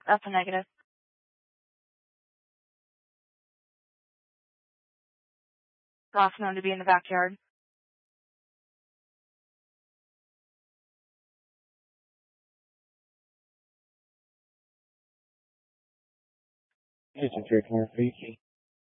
That's a negative. Last known to be in the backyard. Agent 3 4 VC.